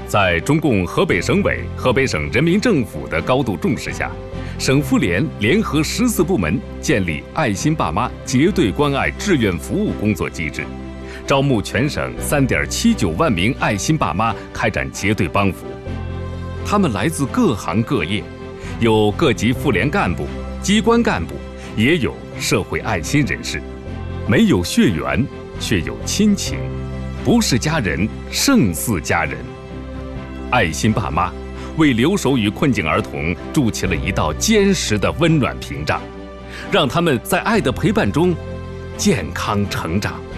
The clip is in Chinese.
在中共河北省委、河北省人民政府的高度重视下，省妇联联合14部门建立爱心爸妈结对关爱志愿服务工作机制，招募全省3.79万名爱心爸妈开展结对帮扶。他们来自各行各业，有各级妇联干部、机关干部，也有社会爱心人士。没有血缘，却有亲情，不是家人，胜似家人。爱心爸妈为留守与困境儿童筑起了一道坚实的温暖屏障，让他们在爱的陪伴中健康成长。